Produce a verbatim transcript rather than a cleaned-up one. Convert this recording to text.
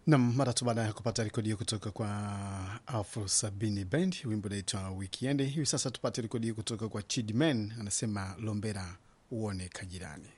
Na mara tu baada ya kupata rekodi kutoka kwa Afro Sabini Band, wimbo unaitwa Weekend. Hivi sasa tupate rekodi kutoka kwa Chidman, anasema Lombera uone kajirani.